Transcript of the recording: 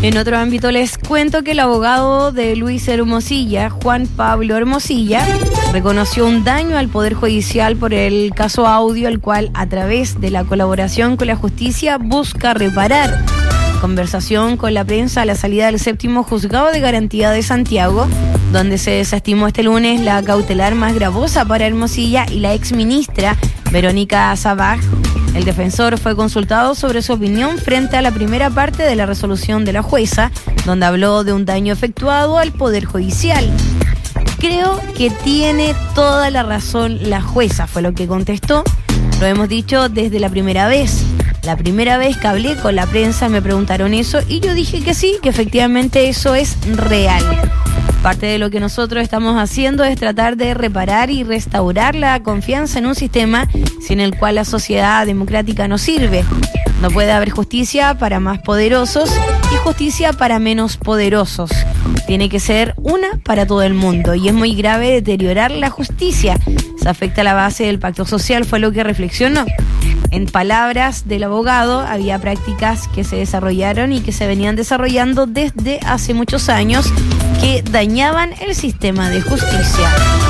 En otro ámbito les cuento que el abogado de Luis Hermosilla, Juan Pablo Hermosilla, reconoció un daño al Poder Judicial por el caso Audio, el cual a través de la colaboración con la justicia busca reparar. Conversación con la prensa a la salida del 7º Juzgado de Garantía de Santiago, donde se desestimó este lunes la cautelar más gravosa para Hermosilla y la exministra Verónica Sabaj. El defensor fue consultado sobre su opinión frente a la primera parte de la resolución de la jueza, donde habló de un daño efectuado al Poder Judicial. Creo que tiene toda la razón la jueza, fue lo que contestó. Lo hemos dicho desde la primera vez. La primera vez que hablé con la prensa me preguntaron eso y yo dije que sí, que efectivamente eso es real. Parte de lo que nosotros estamos haciendo es tratar de reparar y restaurar la confianza en un sistema sin el cual la sociedad democrática no sirve. No puede haber justicia para más poderosos y justicia para menos poderosos. Tiene que ser una para todo el mundo y es muy grave deteriorar la justicia. Se afecta la base del pacto social, fue lo que reflexionó. En palabras del abogado, había prácticas que se desarrollaron y que se venían desarrollando desde hace muchos años que dañaban el sistema de justicia.